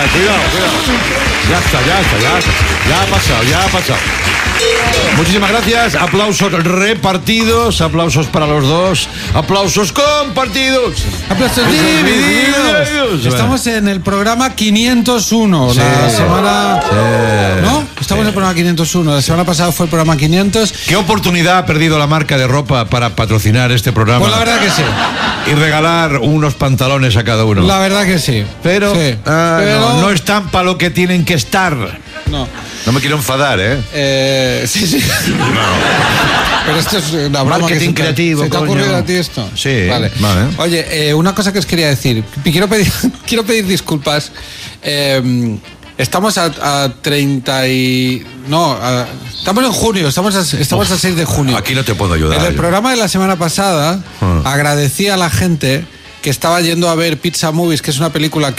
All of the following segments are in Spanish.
cuidado. Ya ha pasado. Muchísimas gracias, aplausos repartidos, aplausos para los dos, aplausos compartidos, aplausos divididos. Estamos en el programa 501, sí, la semana... Sí, ¿no? Estamos en el programa 501, la semana pasada fue el programa 500. ¿Qué oportunidad ha perdido la marca de ropa para patrocinar este programa? Pues la verdad que sí. Y regalar unos pantalones a cada uno. La verdad que sí. Pero, sí. No están para lo que tienen que estar. No me quiero enfadar, Sí. No. Pero esto es una broma. Marketing creativo. ¿Se te ha ocurrido a ti esto? Sí. Vale. Oye, una cosa que os quería decir. Quiero pedir disculpas. Estamos a 30 y... No, estamos en junio, estamos a 6 de junio. Aquí no te puedo ayudar. En el programa de la semana pasada agradecí a la gente que estaba yendo a ver Pizza Movies, que es una película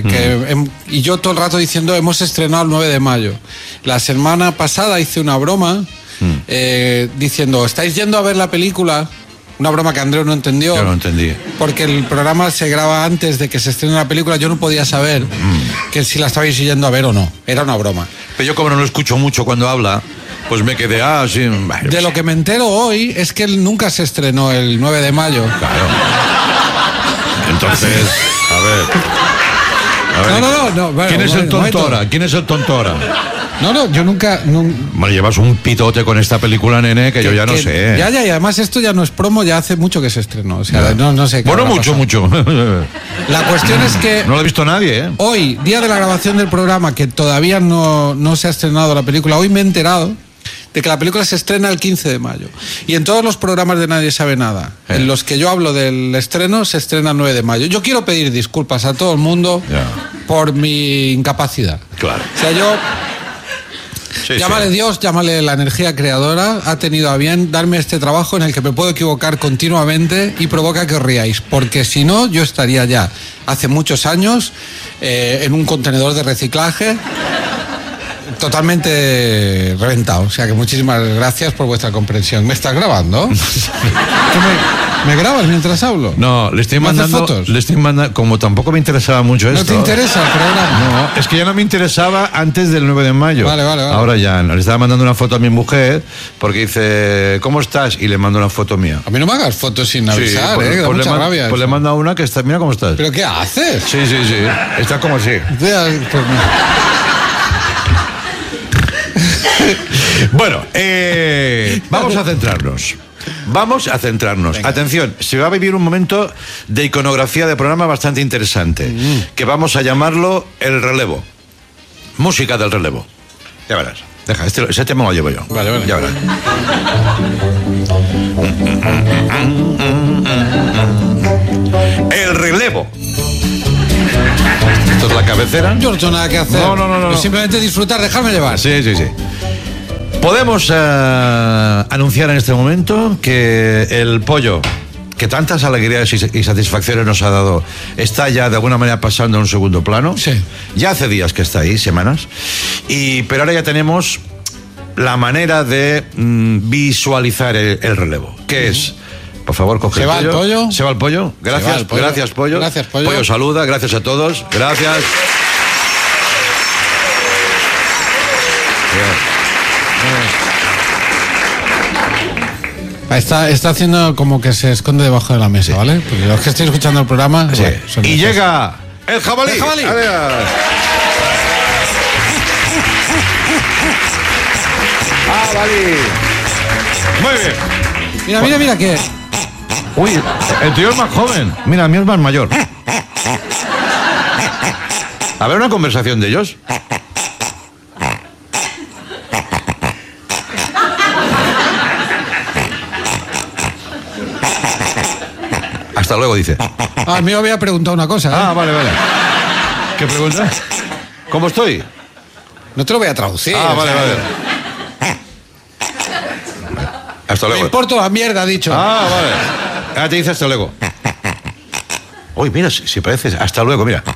y yo todo el rato diciendo hemos estrenado el 9 de mayo. La semana pasada hice una broma diciendo, ¿estáis yendo a ver la película? Una broma que Andreu no entendió. Yo no entendí. Porque el programa se graba antes de que se estrene la película. Yo no podía saber que si la estabais yendo a ver o no. Era una broma. Pero yo como no lo escucho mucho cuando habla, pues me quedé así. De lo que me entero hoy es que él nunca se estrenó el 9 de mayo. Claro. Entonces, a ver. No. Bueno, ¿Quién es el tontora? ¿Quién es el tontora? No, yo nunca... Bueno, llevas un pitote con esta película, nene, que yo ya no sé. Ya, y además esto ya no es promo, ya hace mucho que se estrenó. O sea, no sé qué. Bueno, mucho. La cuestión es que... No lo ha visto nadie, Hoy, día de la grabación del programa, que todavía no se ha estrenado la película, hoy me he enterado de que la película se estrena el 15 de mayo. Y en todos los programas de Nadie Sabe Nada, en los que yo hablo del estreno, se estrena el 9 de mayo. Yo quiero pedir disculpas a todo el mundo por mi incapacidad. Claro. O sea, yo... llámale Dios, llámale la energía creadora, ha tenido a bien darme este trabajo en el que me puedo equivocar continuamente y provoca que os riáis, porque si no, yo estaría ya hace muchos años en un contenedor de reciclaje totalmente reventado. O sea que muchísimas gracias por vuestra comprensión. ¿Me estás grabando? ¿Me grabas mientras hablo? No, le estoy mandando fotos. Le estoy mandando, como tampoco me interesaba mucho esto. ¿No te interesa el programa? No, es que ya no me interesaba antes del 9 de mayo. Vale. Ahora ya, le estaba mandando una foto a mi mujer porque dice, ¿cómo estás? Y le mando una foto mía. A mí no me hagas fotos sin avisar, que da mucha rabia. Pues le mando a una que está, mira cómo estás. ¿Pero qué haces? Sí. Está como así. Bueno, vamos a centrarnos. Venga. Atención, se va a vivir un momento de iconografía de programa bastante interesante, que vamos a llamarlo el relevo. Música del relevo. Ya verás. Deja, ese tema lo llevo yo. Vale. Ya verás. El relevo. Esto es la cabecera. Yo no tengo nada que hacer. No. Simplemente disfrutar, dejarme llevar. Sí. Podemos anunciar en este momento que el pollo, que tantas alegrías y satisfacciones nos ha dado, está ya de alguna manera pasando a un segundo plano. Sí. Ya hace días que está ahí, semanas. Pero ahora ya tenemos la manera de visualizar el relevo. ¿Qué es? Por favor, coge el pollo. ¿Se va el pollo? ¿Se va el pollo? Gracias, pollo. Gracias, pollo. Gracias, pollo. Pollo saluda, gracias a todos. Gracias. Está haciendo como que se esconde debajo de la mesa, ¿vale? Porque los que estoy escuchando el programa... Sí. Bueno, y llega el jabalí. ¡El jabalí! ¡Jabalí! Muy bien. Mira que... Uy, el tío es más joven. Mira, el mío es más mayor. A ver una conversación de ellos. Hasta luego, dice. A mí me había preguntado una cosa. Ah, vale. ¿Qué pregunta? ¿Cómo estoy? No te lo voy a traducir. Ah, vale. Hasta luego. Me importa la mierda, ha dicho. Ah, vale. Ahora te dice hasta luego. Uy, mira, si pareces. Hasta luego, mira.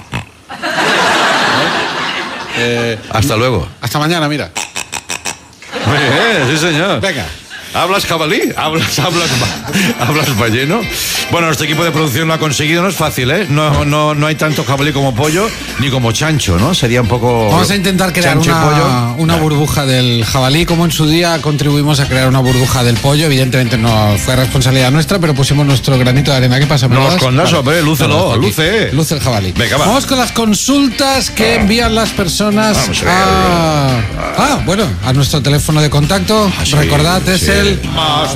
Hasta luego. Hasta mañana, mira. Muy bien, sí, señor. Venga. ¿Hablas jabalí? ¿Hablas balleno? Bueno, nuestro equipo de producción lo ha conseguido, no es fácil, ¿eh? No hay tanto jabalí como pollo, ni como chancho, ¿no? Sería un poco... Vamos a intentar crear chancho y pollo. una burbuja del jabalí, como en su día contribuimos a crear una burbuja del pollo. Evidentemente no fue responsabilidad nuestra, pero pusimos nuestro granito de arena. ¿Qué pasa? No escondas, hombre, lúcelo, luce. Luce el jabalí. Venga, va. Vamos con las consultas que envían las personas a nuestro teléfono de contacto. Sí, Recordad, es el más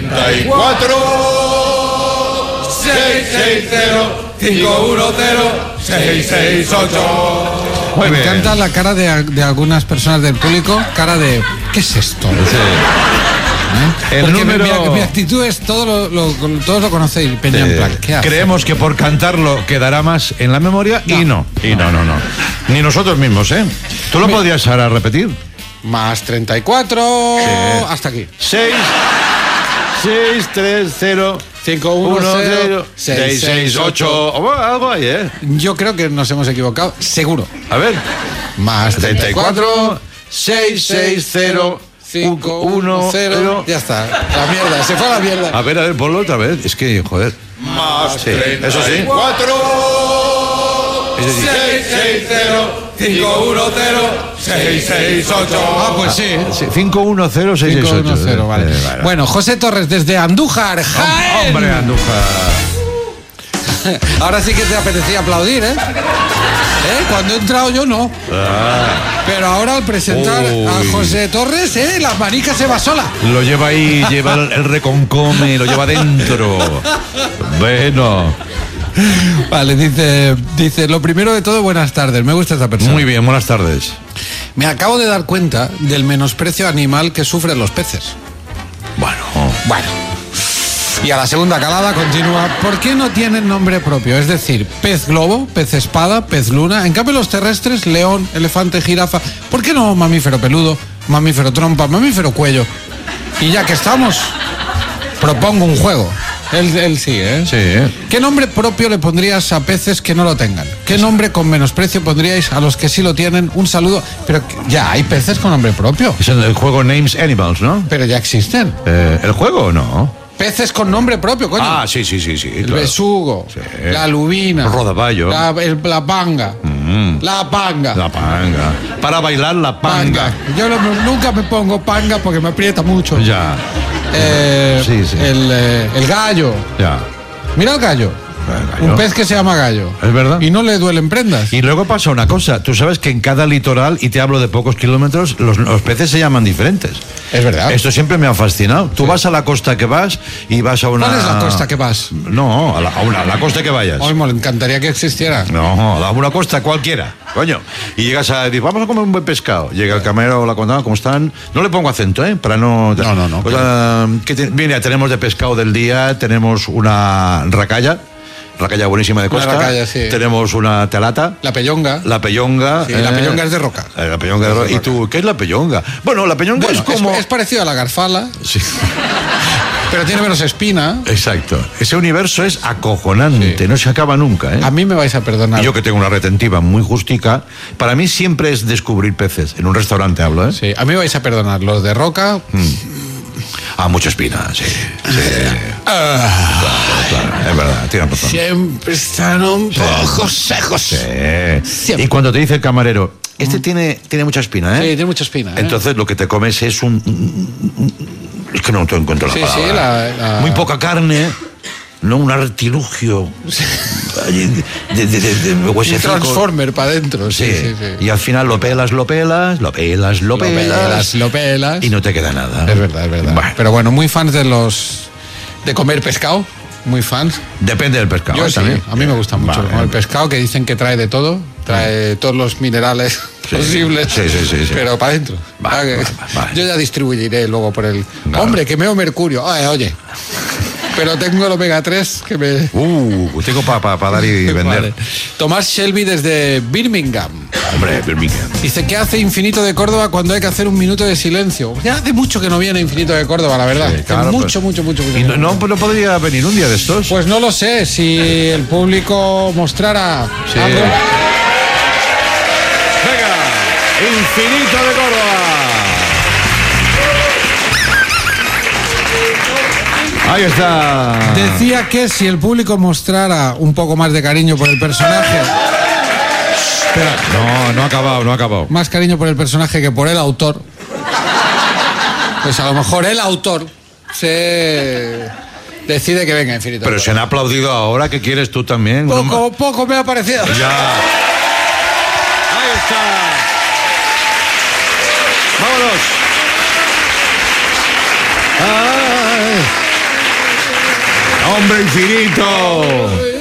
34 660 510 668. Muy Me bien. encanta la cara de algunas personas del público, cara de ¿qué es esto? El Porque número... mi actitud es todos lo conocéis, Peña, en plan, ¿qué hace? Creemos que por cantarlo quedará más en la memoria y no. Ni nosotros mismos, ¿eh? ¿Tú lo podrías ahora repetir? Más 34 Sí. hasta aquí. 630 510 668. Algo ahí, ¿eh? Yo creo que nos hemos equivocado, seguro. A ver. Más 34 660 510. Ya está. La mierda, se fue a la mierda. A ver, ponlo otra vez. Es que, joder. Más Sí, eso sí. 4 Es decir, 660 510 668. Ah, pues sí. 510 668. 510, vale. Bueno, José Torres desde Andújar, Jaén. Hombre, Andújar. Ahora sí que te apetecía aplaudir, ¿eh? Cuando he entrado yo no. Pero ahora al presentar a Uy. José Torres, la manica se va sola. Lo lleva ahí, lleva el reconcome, lo lleva dentro. Bueno. Vale, dice, lo primero de todo, buenas tardes. Me gusta esta persona. Muy bien, buenas tardes. Me acabo de dar cuenta del menosprecio animal que sufren los peces. Bueno. Y a la segunda calada continúa. ¿Por qué no tienen nombre propio? Es decir, pez globo, pez espada, pez luna. En cambio los terrestres, león, elefante, jirafa. ¿Por qué no mamífero peludo, mamífero trompa, mamífero cuello? Y ya que estamos, propongo un juego. Él sí, ¿eh? Sí. ¿Qué nombre propio le pondrías a peces que no lo tengan? ¿Qué nombre con menosprecio pondríais a los que sí lo tienen? Un saludo. Pero ya hay peces con nombre propio. Es el juego Names Animals, ¿no? Pero ya existen. ¿El juego o no? Peces con nombre propio, coño. Ah, sí. El Claro. besugo, Sí. la lubina, El rodaballo. la panga, la panga. La panga. Para bailar la panga. Yo nunca me pongo panga porque me aprieta mucho. Ya. Sí. El gallo. Ya. Mira el gallo. gallo. Un pez que se llama gallo. Es verdad. Y no le duelen prendas. Y luego pasa una cosa. Tú sabes que en cada litoral, y te hablo de pocos kilómetros, los peces se llaman diferentes. Es verdad. Esto siempre me ha fascinado. Tú vas a la costa que vas y vas a una... ¿Cuál es la costa que vas? No, a la costa que vayas. Hoy me encantaría que existiera. No, a una costa cualquiera, coño. Y llegas a decir, vamos a comer un buen pescado. Llega el camarero o la contadora, ¿cómo están? No le pongo acento, ¿eh? Para no... No. Pues, mira, tenemos de pescado del día, tenemos una racalla buenísima de Una costa. racalla, sí. Tenemos una telata. La pellonga. La pellonga. Sí, la pellonga es de roca. La pellonga de roca. ¿Y tú, qué es la pellonga? Bueno, la pellonga Bueno, es como... es parecido a la garfala, Sí. pero tiene menos espina. Exacto. Ese universo es acojonante, Sí. no se acaba nunca, ¿eh? A mí me vais a perdonar. Y yo que tengo una retentiva muy justica, para mí siempre es descubrir peces. En un restaurante hablo, ¿eh? Sí, a mí me vais a perdonar. Los de roca. Ah, mucha espina, sí. Claro, es verdad, tiene razón. Siempre están un poco secos. Sí. Siempre. Y cuando te dice el camarero, tiene mucha espina, Sí, ¿eh? tiene mucha espina. ¿eh? Entonces lo que te comes es es que no te encuentro la Sí, palabra. sí, la- Muy poca carne, no un artilugio. de un huesecico. transformer para adentro. Sí, Sí. sí, sí. Y al final lo pelas. Lo pelas. Y no te queda nada. Es verdad, es verdad. Bueno, Pero bueno, muy fans de comer pescado. Muy fans. depende del pescado. Yo sí, también. a mí me gusta mucho Vale. el pescado, que dicen que trae de todo, trae todos los minerales Sí, posibles, sí, pero para adentro. Vale. Yo ya distribuiré luego por el... Claro. Hombre, que meo mercurio. Ay, oye, pero tengo el omega 3 que me... Tengo para dar y vender. Vale. Tomás Shelby desde Birmingham. Hombre, Birmingham. Dice, ¿qué hace Infinito de Córdoba cuando hay que hacer un minuto de silencio? Ya hace mucho que no viene Infinito de Córdoba, la verdad. Sí, Hace claro, mucho. ¿Y no podría venir un día de estos? Pues no lo sé, si el público mostrara Sí. algo. Venga, Infinito de Córdoba. Ahí está. Decía que si el público mostrara un poco más de cariño por el personaje. Espera. No ha acabado. Más cariño por el personaje que por el autor. Pues a lo mejor el autor se decide que venga Infinito. Pero se han aplaudido ahora, ¿qué quieres tú también? Poco me ha parecido. Ya. Ahí está. Vámonos. ¡Hombre infinito!